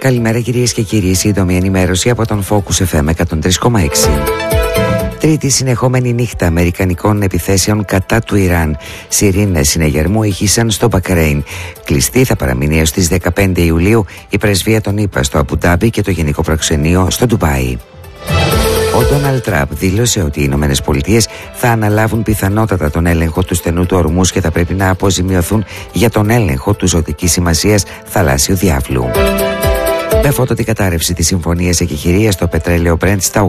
Καλημέρα κυρίες και κύριοι, σύντομη ενημέρωση από τον Focus FM 103,6. Τρίτη συνεχόμενη νύχτα αμερικανικών επιθέσεων κατά του Ιράν. Σιρήνες συνεγερμού ηχήσαν στο Μπαχρέιν. Κλειστή θα παραμείνει έως τις 15 Ιουλίου η πρεσβεία των ΗΠΑ στο Αμπουντάμπι και το Γενικό Προξενείο στο Ντουμπάι. Ο Ντόναλντ Τραμπ δήλωσε ότι οι Ηνωμένες Πολιτείες θα αναλάβουν πιθανότατα τον έλεγχο του στενού του ορμούς και θα πρέπει να αποζημιωθούν για τον έλεγχο του ζωτικής σημασίας θαλάσσιου διάβλου. Με φώτο την κατάρρευση της συμφωνίας εκεχηρίας στο πετρέλαιο Brent στα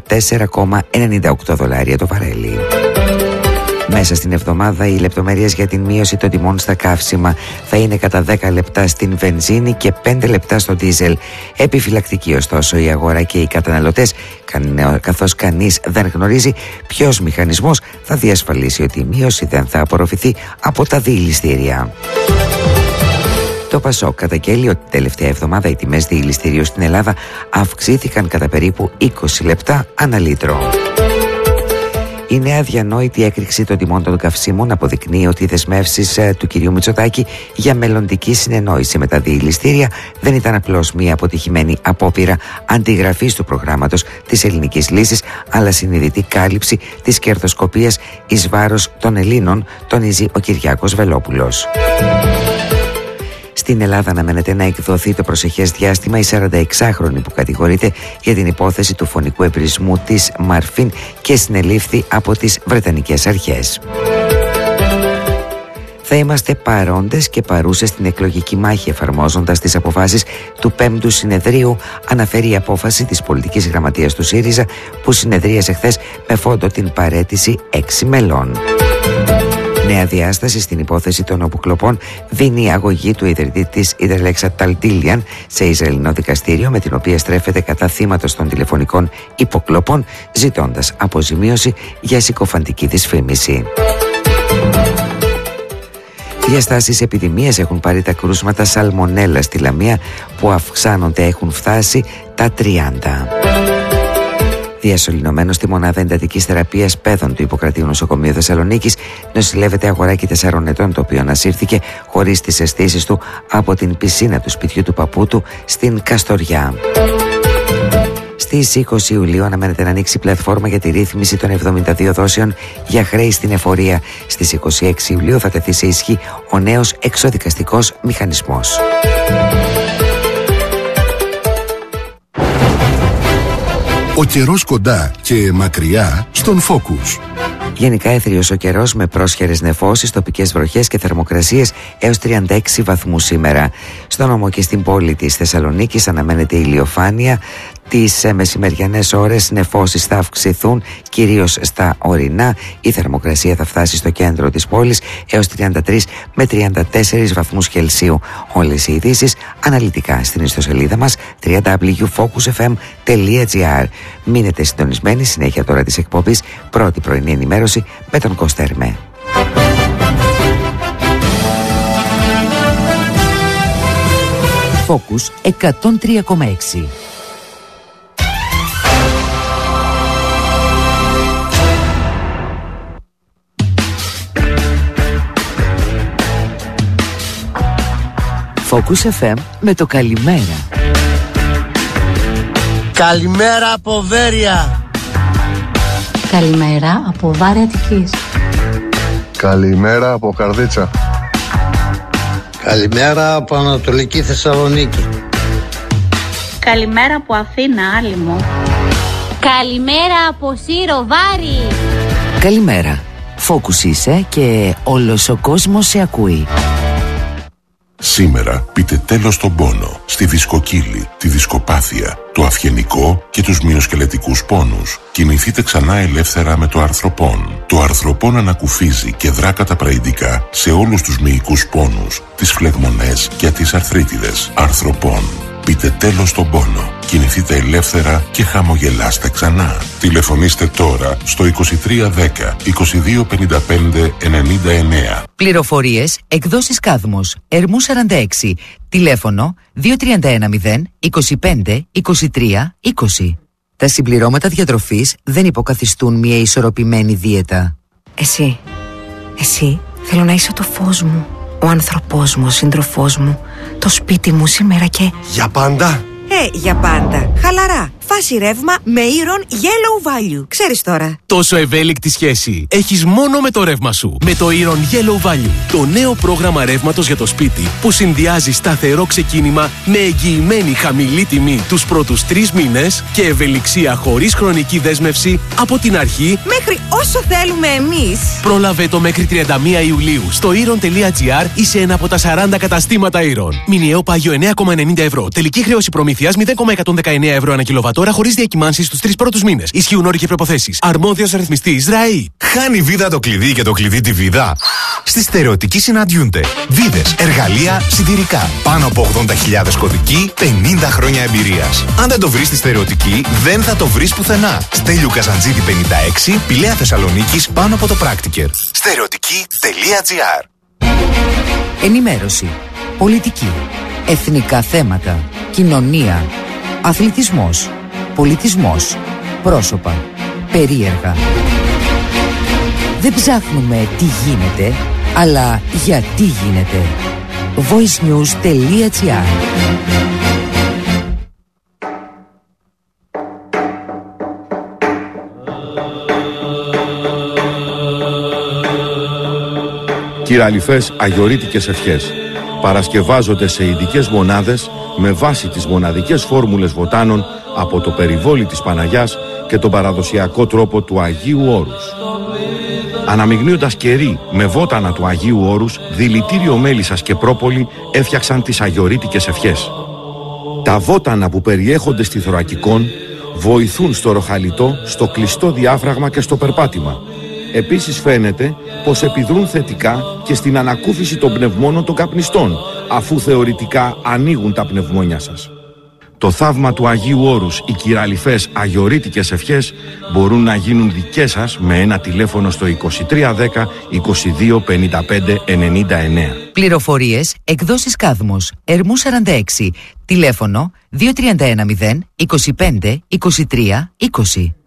$84,98 το βαρέλι. Μέσα στην εβδομάδα οι λεπτομέρειες για την μείωση των τιμών στα καύσιμα θα είναι κατά 10 λεπτά στην βενζίνη και 5 λεπτά στο ντίζελ. Επιφυλακτική ωστόσο η αγορά και οι καταναλωτές, καθώς κανείς δεν γνωρίζει ποιος μηχανισμός θα διασφαλίσει ότι η μείωση δεν θα απορροφηθεί από τα διηληστήρια. Το Πασόκ καταγγέλει ότι την τελευταία εβδομάδα οι τιμές διηληστηρίου στην Ελλάδα αυξήθηκαν κατά περίπου 20 λεπτά ανά λίτρο. Η νέα διανόητη έκρηξη των τιμών των καυσίμων αποδεικνύει ότι οι δεσμεύσεις του κυρίου Μητσοτάκη για μελλοντική συνεννόηση με τα διηληστήρια δεν ήταν απλώς μια αποτυχημένη απόπειρα αντιγραφής του προγράμματος της ελληνικής λύσης, αλλά συνειδητή κάλυψη της κερδοσκοπίας εις βάρος των Ελλήνων, τονίζει ο Κυριάκος Βελόπουλος. Στην Ελλάδα αναμένεται να εκδοθεί το προσεχές διάστημα η 46χρονη που κατηγορείται για την υπόθεση του φωνικού εμπρισμού της Μαρφίν και συνελήφθη από τις Βρετανικές αρχές. Θα είμαστε παρόντες και παρούσες στην εκλογική μάχη εφαρμόζοντας τις αποφάσεις του 5ου συνεδρίου, αναφέρει η απόφαση της πολιτικής γραμματείας του ΣΥΡΙΖΑ που συνεδρίασε χθες με φόντο την παραίτηση 6 μελών. Νέα διάσταση στην υπόθεση των αποκλοπών δίνει η αγωγή του ιδρυτή της Ιντερλέξα Ταλτίλιαν σε Ισραηλινό δικαστήριο, με την οποία στρέφεται κατά θύματος των τηλεφωνικών υποκλοπών, ζητώντας αποζημίωση για συκοφαντική δυσφήμιση. Διαστάσεις επιδημίας έχουν πάρει τα κρούσματα σαλμονέλα στη Λαμία που αυξάνονται, έχουν φτάσει τα 30. Διασωληνωμένο στη μονάδα εντατικής θεραπείας παιδών του Ιπποκρατείου Νοσοκομείου Θεσσαλονίκης νοσηλεύεται αγοράκι 4 ετών, το οποίο ανασύρθηκε χωρίς τις αισθήσεις του από την πισίνα του σπιτιού του παππού του στην Καστοριά. Στις 20 Ιουλίου αναμένεται να ανοίξει πλατφόρμα για τη ρύθμιση των 72 δόσεων για χρέη στην εφορία. Στις 26 Ιουλίου θα τεθεί σε ισχύ ο νέος εξοδικαστικός μηχανισμός. Ο καιρός κοντά και μακριά στον Focus. Γενικά έθριος ο καιρός με πρόσχερες νεφώσεις, τοπικές βροχές και θερμοκρασίες έως 36 βαθμούς σήμερα. Στο νομό και στην πόλη της Θεσσαλονίκης αναμένεται ηλιοφάνεια. Τις μεσημεριανές ώρες νεφώσεις θα αυξηθούν κυρίως στα ορεινά. Η θερμοκρασία θα φτάσει στο κέντρο της πόλης έως 33 με 34 βαθμούς Κελσίου. Όλες οι ειδήσεις αναλυτικά στην ιστοσελίδα μας www.focusfm.gr. Μείνετε συντονισμένοι, συνέχεια τώρα της εκπομπής πρώτη πρωινή ενημέρωση με τον Κωστέρμε. Focus 103,6. Focus FM με το καλημέρα. Καλημέρα από Βέρεια. Καλημέρα από Βάρη Αττικής. Καλημέρα από Καρδίτσα. Καλημέρα από Ανατολική Θεσσαλονίκη. Καλημέρα από Αθήνα, Άλυμο. Καλημέρα από Σύρο, Βάρη. Καλημέρα. Focus είσαι και όλος ο κόσμος σε ακούει. Σήμερα πείτε τέλος στον πόνο, στη δισκοκύλη, τη δισκοπάθεια, το αυγενικό και τους μυοσκελετικούς πόνους. Κινηθείτε ξανά ελεύθερα με το αρθροπόν. Το αρθροπόν ανακουφίζει και δρά καταπραϊντικά σε όλους τους μυϊκούς πόνους, τις φλεγμονές και τις αρθρίτιδες. Αρθροπόν. Πείτε τέλος στον πόνο. Κινηθείτε ελεύθερα και χαμογελάστε ξανά. Τηλεφωνήστε τώρα στο 2310 2255 99. Πληροφορίες, εκδόσεις Κάδμος, Ερμού 46, τηλέφωνο 2310 25 23 20. Τα συμπληρώματα διατροφής δεν υποκαθιστούν μια ισορροπημένη δίαιτα. Εσύ, θέλω να είσαι το φως μου. Ο άνθρωπός μου, ο σύντροφός μου, το σπίτι μου σήμερα και... Για πάντα. Για πάντα. Χαλαρά. Φάση ρεύμα με Iron Yellow Value. Ξέρεις τώρα. Τόσο ευέλικτη σχέση έχεις μόνο με το ρεύμα σου. Με το Iron Yellow Value. Το νέο πρόγραμμα ρεύματος για το σπίτι που συνδυάζει σταθερό ξεκίνημα με εγγυημένη χαμηλή τιμή τους πρώτους 3 μήνες και ευελιξία χωρίς χρονική δέσμευση από την αρχή μέχρι όσο θέλουμε εμείς. Πρόλαβε το μέχρι 31 Ιουλίου στο iron.gr ή σε ένα από τα 40 καταστήματα Iron. Μηνιαίο πάγιο 9,90 ευρώ. Τελική χρέωση προμήθειας 0,119 ευρώ ανά κιλοβατόρα χωρίς διακυμάνσεις στους 3 πρώτους μήνες. Ισχύουν όροι και προϋποθέσεις. Αρμόδιος ρυθμιστής ΡΑΗ. Χάνει η βίδα το κλειδί και το κλειδί τη βίδα. Στη Στερεωτική συναντιούνται βίδες, εργαλεία, σιδηρικά. Πάνω από 80.000 κωδικοί, 50 χρόνια εμπειρίας. Αν δεν το βρεις στη Στερεωτική, δεν θα το βρεις πουθενά. Στέλιου Καζαντζίδη 56, Πηλαία Θεσσαλονίκης, πάνω από το Πράκτικερ. Στερεωτική.gr. Ενημέρωση, πολιτική, εθνικά θέματα, κοινωνία, αθλητισμός, πολιτισμός, πρόσωπα, περίεργα. Δεν ψάχνουμε τι γίνεται, αλλά γιατί γίνεται. voicenews.gr. Κυραλιφές αγιορείτικες ευχές παρασκευάζονται σε ειδικές μονάδες με βάση τις μοναδικές φόρμουλες βοτάνων από το περιβόλι της Παναγιάς και τον παραδοσιακό τρόπο του Αγίου Όρους. Αναμειγνύοντας κερί με βότανα του Αγίου Όρους, δηλητήριο μέλισσας και πρόπολη έφτιαξαν τις αγιορείτικες ευχές. Τα βότανα που περιέχονται στη θωρακικόν βοηθούν στο ροχαλιτό, στο κλειστό διάφραγμα και στο περπάτημα. Επίσης φαίνεται πως επιδρούν θετικά και στην ανακούφιση των πνευμόνων των καπνιστών, αφού θεωρητικά ανοίγουν τα πνευμόνια σας. Το θαύμα του Αγίου Όρους, οι κυραλιφές αγιορείτικες ευχές μπορούν να γίνουν δικές σας με ένα τηλέφωνο στο 2310 22 55 99. Πληροφορίες, εκδόσεις Κάδμος, Ερμού 46, τηλέφωνο 2310 25 23 20.